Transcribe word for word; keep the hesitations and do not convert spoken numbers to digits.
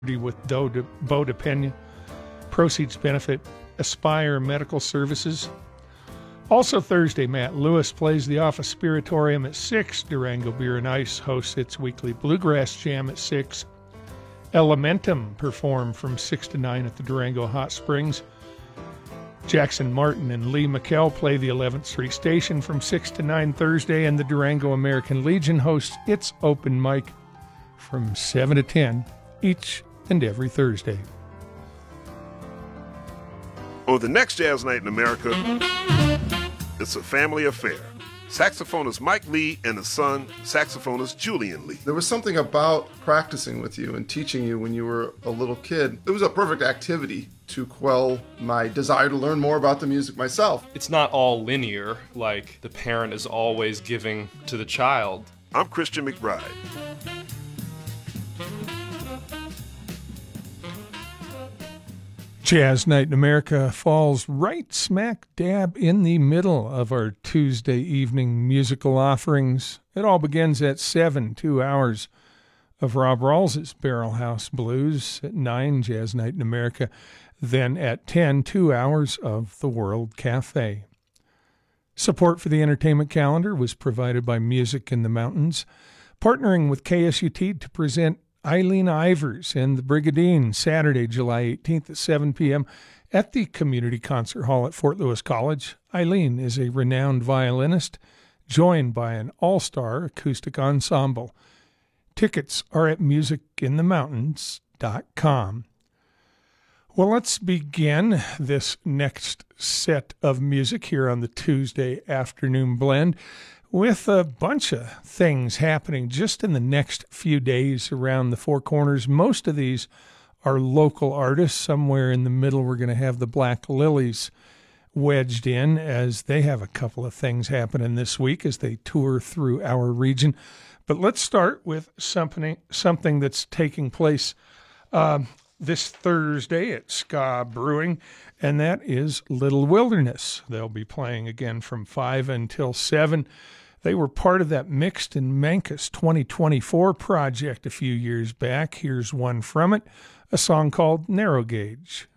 with Bo de Pena. Proceeds benefit Aspire Medical Services. Also Thursday, Matt Lewis plays the Office Spiritorium at six. Durango Beer and Ice hosts its weekly Bluegrass Jam at six. Elementum perform from six to nine at the Durango Hot Springs. Jackson Martin and Lee McKell play the eleventh Street Station from six to nine Thursday, and the Durango American Legion hosts its open mic from seven to ten each and every Thursday. On the next Jazz Night in America, it's a family affair. Saxophonist Mike Lee and his son, saxophonist Julian Lee. There was something about practicing with you and teaching you when you were a little kid. It was a perfect activity to quell my desire to learn more about the music myself. It's not all linear, like the parent is always giving to the child. I'm Christian McBride. Jazz Night in America falls right smack dab in the middle of our Tuesday evening musical offerings. It all begins at seven, two hours of Rob Rawls's Barrel House Blues. At nine, Jazz Night in America. Then at ten, two hours of The World Cafe. Support for the entertainment calendar was provided by Music in the Mountains, partnering with K S U T to present Eileen Ivers and the Brigadine, Saturday, July eighteenth at seven p.m. at the Community Concert Hall at Fort Lewis College. Eileen is a renowned violinist, joined by an all-star acoustic ensemble. Tickets are at music in the mountains dot com. Well, let's begin this next set of music here on the Tuesday afternoon blend with a bunch of things happening just in the next few days around the Four Corners. Most of these are local artists. Somewhere in the middle, we're going to have the Black Lilies wedged in, as they have a couple of things happening this week as they tour through our region. But let's start with something, something that's taking place uh, this Thursday at Ska Brewing, and that is Little Wilderness. They'll be playing again from five until seven. They were part of that Mixed in Mancos twenty twenty-four project a few years back. Here's one from it, a song called Narrow Gauge.